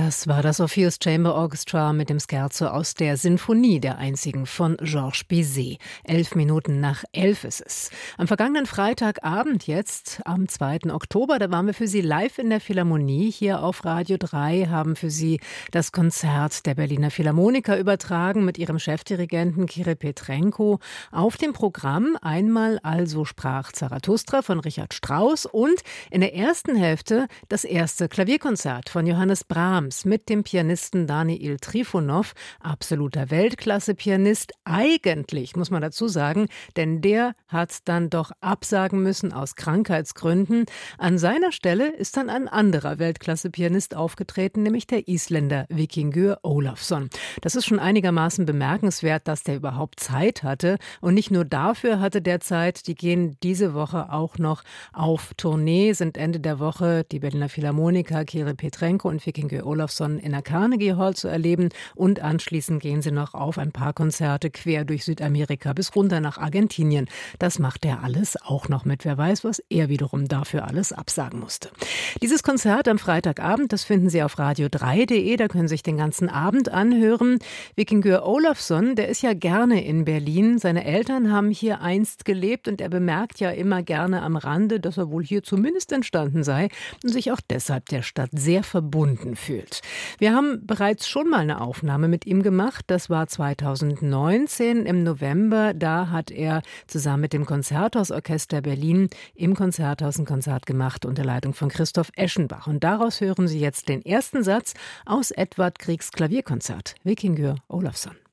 Das war das Orpheus Chamber Orchestra mit dem Scherzo aus der Sinfonie, der einzigen von Georges Bizet. 11 Minuten nach 11 ist es. Am vergangenen Freitagabend jetzt, am 2. Oktober, da waren wir für Sie live in der Philharmonie. Hier auf Radio 3 haben für Sie das Konzert der Berliner Philharmoniker übertragen mit ihrem Chefdirigenten Kirill Petrenko. Auf dem Programm einmal Also sprach Zarathustra von Richard Strauss und in der ersten Hälfte das erste Klavierkonzert von Johannes Brahms mit dem Pianisten Daniil Trifonov, absoluter Weltklasse-Pianist. Eigentlich, muss man dazu sagen, denn der hat dann doch absagen müssen aus Krankheitsgründen. An seiner Stelle ist dann ein anderer Weltklasse-Pianist aufgetreten, nämlich der Isländer Víkingur Ólafsson. Das ist schon einigermaßen bemerkenswert, dass der überhaupt Zeit hatte. Und nicht nur dafür hatte der Zeit, die gehen diese Woche auch noch auf Tournee, sind Ende der Woche die Berliner Philharmoniker Kirill Petrenko und Víkingur Ólafsson in der Carnegie Hall zu erleben und anschließend gehen sie noch auf ein paar Konzerte quer durch Südamerika bis runter nach Argentinien. Das macht er alles auch noch mit. Wer weiß, was er wiederum dafür alles absagen musste. Dieses Konzert am Freitagabend, das finden Sie auf radio3.de, da können Sie sich den ganzen Abend anhören. Víkingur Ólafsson, der ist ja gerne in Berlin. Seine Eltern haben hier einst gelebt und er bemerkt ja immer gerne am Rande, dass er wohl hier zumindest entstanden sei und sich auch deshalb der Stadt sehr verbunden fühlt. Wir haben bereits schon mal eine Aufnahme mit ihm gemacht. Das war 2019 im November. Da hat er zusammen mit dem Konzerthausorchester Berlin im Konzerthaus ein Konzert gemacht unter Leitung von Christoph Eschenbach. Und daraus hören Sie jetzt den ersten Satz aus Edvard Griegs Klavierkonzert. Víkingur Ólafsson.